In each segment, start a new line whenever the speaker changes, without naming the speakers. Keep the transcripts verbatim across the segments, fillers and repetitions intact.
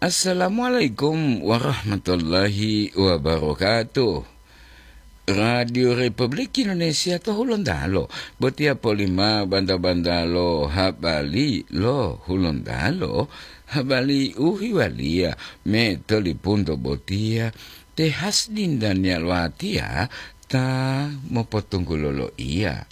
Assalamualaikum warahmatullahi wabarakatuh. Radio Republik Indonesia to Hulondalo. Botia polima banda-banda lo habali lo Hulondalo. Habali uhiwalia me tolipundo botia te hasdin dan yalwatia ta mopotungkulolo iya.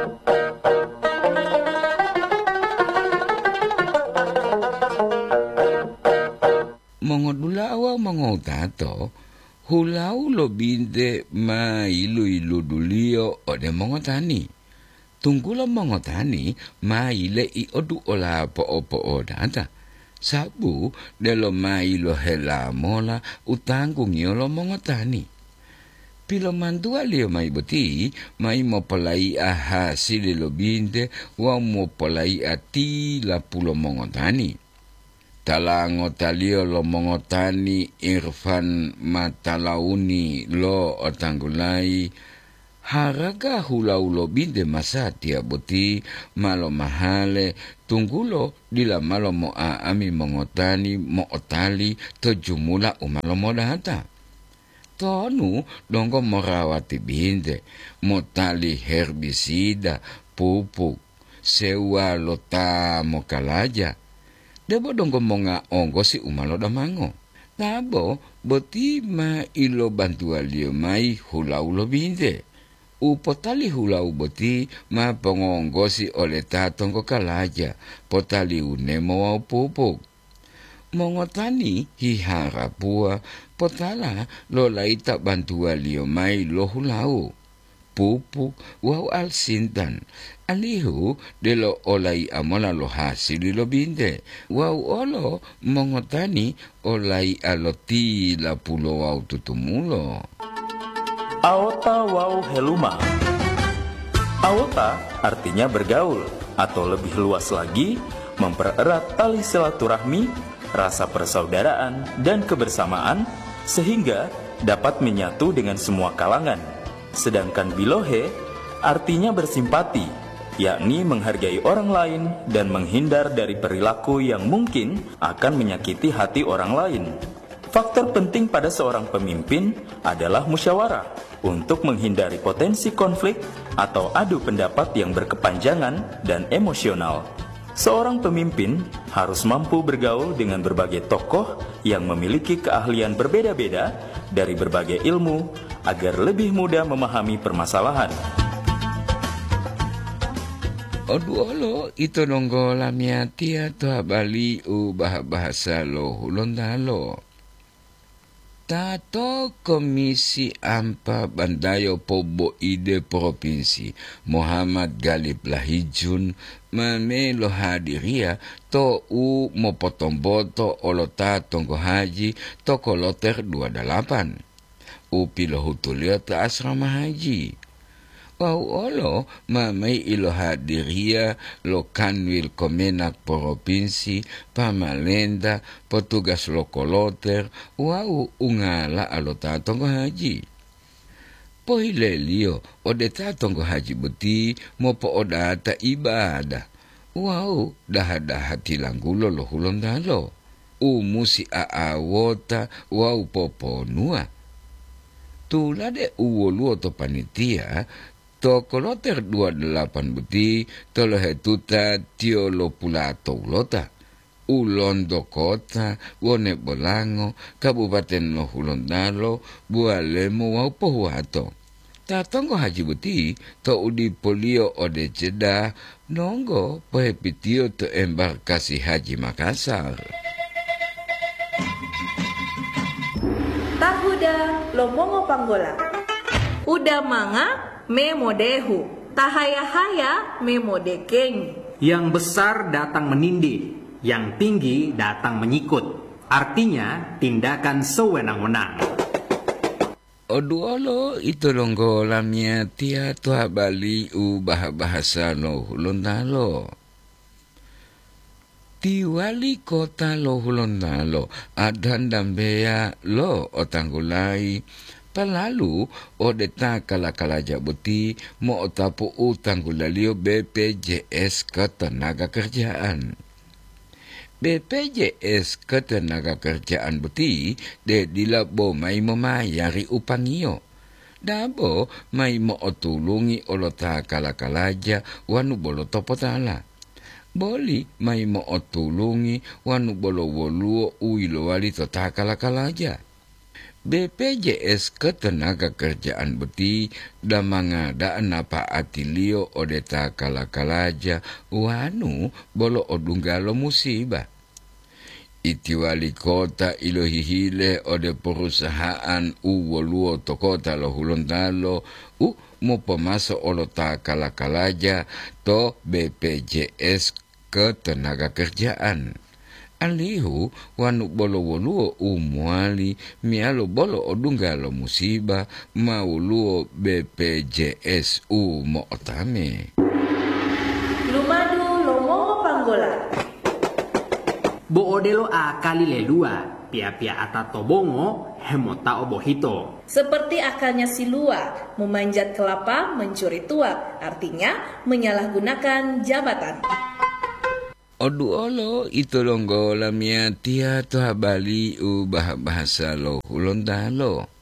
Mongodula awa mongotato hulau lo binde ma ilu ilu dulio ode mongotani. Tunggulo mongotani ma ile i odu ola po opo odata. Sabu delo ma ilo hela mola utanggung yolo mongotani. Pilo mandua lio mai boti mai mopolai aha sile lo binde wa mopolai ati la pulo mongotani. Talango talio lo mongotani Irfan Matalauni lo otanggulai haraga hulau lo binde masatia boti malo mahale tunggulo dila malo mo aami mongotani mo otali to jumula umalo mo data. Tonu dongo morawati binde mo tali herbisida pupuk sewa lota mo kalaja. Debo donggo monga onggo si umalo damango. Nabo boti ma ilo bantua lio mai hulau lo binde. Upotali hulau boti ma pongonggo si ole tatonggo kalaja. Potali unemo wau pupuk. Mongotani hihara pua potala lo laita bantua lio mai lo hulau. Pupuk wau al sintan. Alihu delo olai amola lo hasili lo binde. Wau olo mongotani olai aloti la pulo wau tutumulo.
Aota wau heluma. Aota artinya bergaul atau lebih luas lagi mempererat tali silaturahmi, rasa persaudaraan dan kebersamaan sehingga dapat menyatu dengan semua kalangan. Sedangkan bilohe artinya bersimpati, yakni menghargai orang lain dan menghindar dari perilaku yang mungkin akan menyakiti hati orang lain. Faktor penting pada seorang pemimpin adalah musyawarah untuk menghindari potensi konflik atau adu pendapat yang berkepanjangan dan emosional. Seorang pemimpin harus mampu bergaul dengan berbagai tokoh yang memiliki keahlian berbeda-beda dari berbagai ilmu agar lebih mudah memahami permasalahan.
Oduolo ito nonggo lamiatia to habali u bahasa lo Hulondalo. Tato Komisi Ampa Bandayo Pobo Ide Provinsi Muhammad Galib Lahijun mame lo hadiria to u mopotomboto olota tonggo haji to koloter dua puluh delapan. Upi lo hutulio te asrama haji. Wau olo mamai ilo hadiria lo kanwil komenak provinsi pamalenda petugas lo koloter wau ungala alo tatongo haji. Poile lio ode tatongo haji beti mopo odata ibadah. Wau daha-daha tilanggulo lo Hulondalo. Umusi aawota wau poponua. Tulade uwo luo to panitia to koloter dua puluh delapan buti to lohetuta tio lo pulato ulota. Ulondo kota, wone bolango, kabupaten lo Hulondalo, bualemo wau pohuato. Tatongo haji buti to udi polio ode jeda nonggo pohepitio to embarkasi haji Makassar.
Tahuda lomongo panggola. Uda manga me modehu. Tahaya-haya me modekeng.
Yang besar datang menindih, yang tinggi datang menyikut. Artinya tindakan sewenang-wenang.
Oduolo ito nonggo lamia tia to habali u bahasa lo Hulondalo. Di wali kota lo Hulondalo adan dambea lo otanggulai palalu odeta kala-kala jabuti mo otapu utanggulalio B P J S Ketenaga Kerjaan. B P J S ketenaga kerjaan beti de dilabo mai memayari upang iyo. Dabo mai mo otulungi olota kalakalaja wanu bolo topotala. Boli mai mo otulungi wanu bolo woluo uilo wali tota kalakalaja. B P J S ketenaga kerjaan beti da mangadaan apa atilio odeta kalakalaja wanu bolo odunggalo musibah. Iti wali kota ilo hihile ode perusahaan u woluo to kota lo hulontalo u mo pemaso olota kalakalaja to B P J S ketenaga kerjaan. Alihu wanu bolo woluo umuali mialo bolo odunggalo musibah mau luo B P J S u mo otame.
Lumadu lomongo panggola.
Bo odelo a kali lelua, pia-pia ata tobongo, hemota obohito.
Seperti akalnya si Lua, memanjat kelapa mencuri tuak, artinya menyalahgunakan jabatan.
Odu olo itolonggo lamia tia toha bali u bahasa lo hulontalo.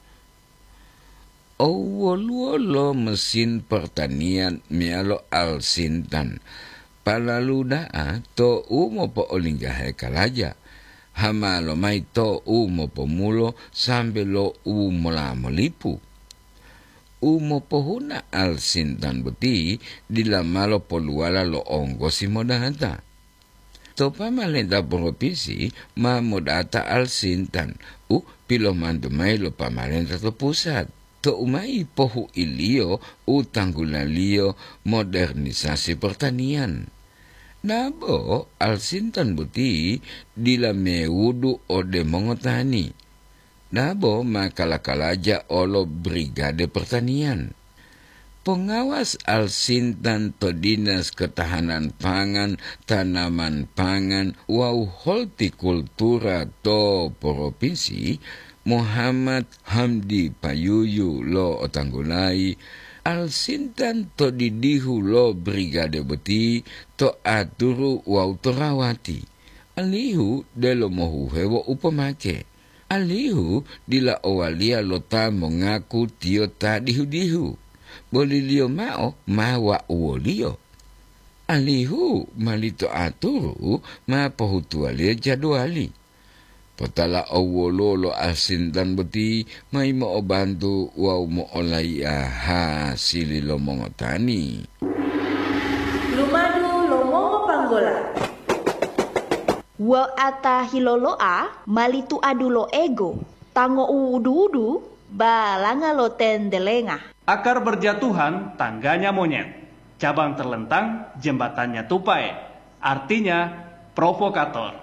Owoluolo mesin pertanian mialo alsintan. Palalu daa to umo po olinggahe kalaja. Hama lo mai to umo po mulo sambil lo umo la melipu. Umo po huna alsintan beti dilamalo po luala lo onggo si modata. To pamalenta provinsi ma modata alsintan u pilo mantumai lo pamalenta to pusat. To umai pohu ilio u tanggulalio modernisasi pertanian. Nabo alsintan buti dila mewudu ode mongotani. Nabo makalakalaja olo brigade pertanian. Pengawas alsintan to dinas ketahanan pangan, tanaman pangan, wau hortikultura to provinsi, Muhammad Hamdi Payuyu lo otanggulai, alsintan to didihu lo brigade beti to aturu wau torawati. Alihu delo mohu hewo upamake. Alihu dila owalia lota mengaku tio ta dihu-dihu. Bolilio mao mawa uolio. Alihu malito aturu ma pohutualia jadwali. Potala awololo alsintan beti mai mo bantu wau mo olai aha sili lo mongotani.
Lumadu lomongo panggola.
Wa ata hiloloa malitu adulo ego tango uudu-udu balanga lo tendelenga.
Akar berjatuhan tangganya monyet, cabang terlentang jembatannya tupai, artinya provokator.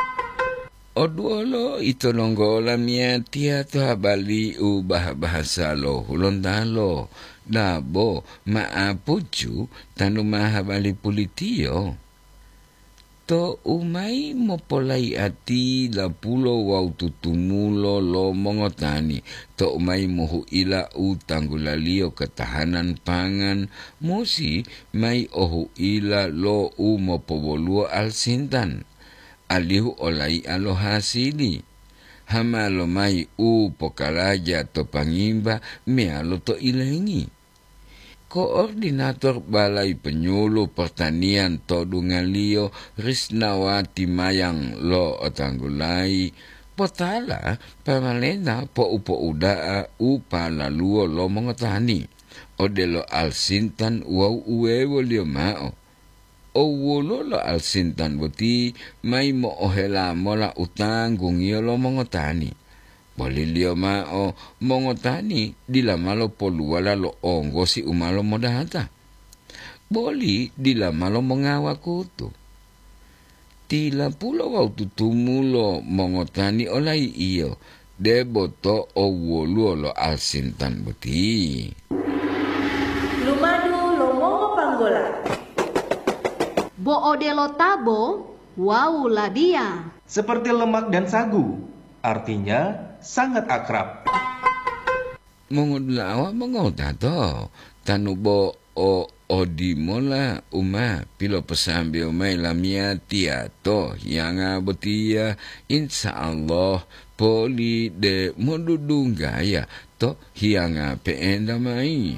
Oduolo ito nonggo lamia tia to habali u bahasa lo hulontalo dabo maapucu tanu mahabali pulitio to umai mopolai ati la pulo wau tutumulo lo mongotani to umai mohu ila u tanggulalio ketahanan pangan musi mai ohu ila lo u mopoboluo alsintan alihu olai alo hasili. Hama lo mai u pokalaja to pangimba mea lo to ilengi. Koordinator Balai Penyuluh Pertanian to Dungalio Risnawati Mayang lo otanggulai potala pamalena po upo udaa upa laluo lo mongotani. Odelo alsintan wau uewo lio mao. Owolo lo alsintan boti mai mo ohela mola utang gungio lo mongotani. Bolilio mao mongotani dilamalo poluala lo onggo si umalo modata. Boli dilamalo mengawa kutu. Tila pulo wau tutumulo mongotani olai iyo. Deboto owolo lo alsintan boti.
Lumadu lomongo panggola.
Bo odelo tabo, wau lah dia.
Seperti lemak dan sagu, artinya sangat akrab.
Mongodlawa mengotato, tanubo o odimola uma pilo pesambi umay lamia tia to yanga botia insyaallah poli de modudunga ya to hianga peenda mai.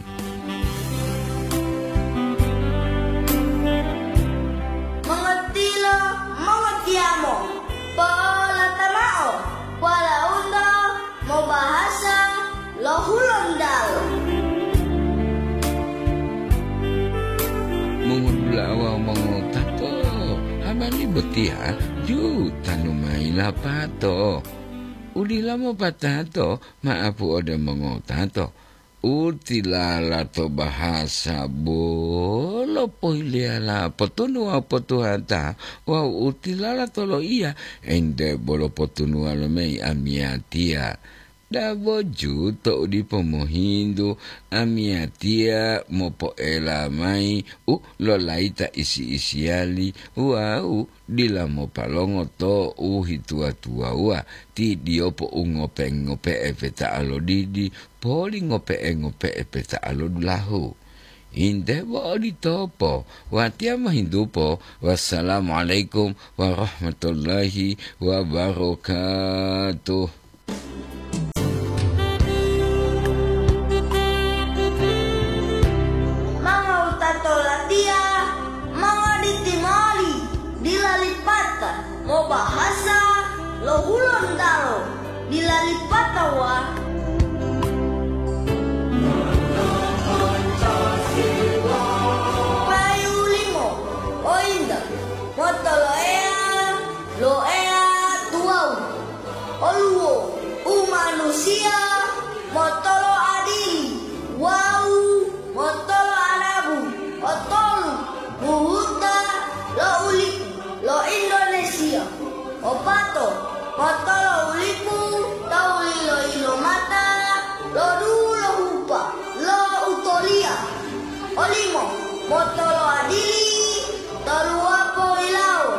Mengertilo mengetiamo polatamao wala undo mau bahasa lohulondalo
Mengudulawa mengotato habali betia ju tanumai lapato udila mo patato maapu ode mengotato utilala to bahasa bolo poiliala potunua potuhata wa utilala tolo iya ende bolo potunua lomei amiatia Dabo juto di pomohindu amiatia mopo elamai u lo laita isi isiali wau dila mo palongo to u hitua tua ua ti diopo u ngope ngope e peta alo didi poli ngope e ngope e peta alo dulahu. Inde bo di topo watia mahindupo wassalamualaikum warahmatullahi wabarakatuh.
Mau bahasa lohulondalo dilalipatawa payulimo oinda motoloea loea tuau oluo umanusia motolo adili wau motolo arabu otolu muhuta lo ulik lo Indonesia opato motolo ulipu tauli lo ilo mata lo dulu lo hupa lo utolia olimo moto